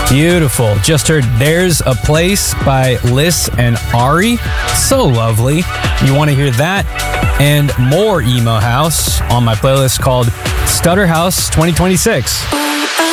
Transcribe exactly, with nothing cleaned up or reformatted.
Beautiful. Just heard There's a Place by Liz and Ari. So lovely. You want to hear that and more emo house on my playlist called Stutter House twenty twenty-six.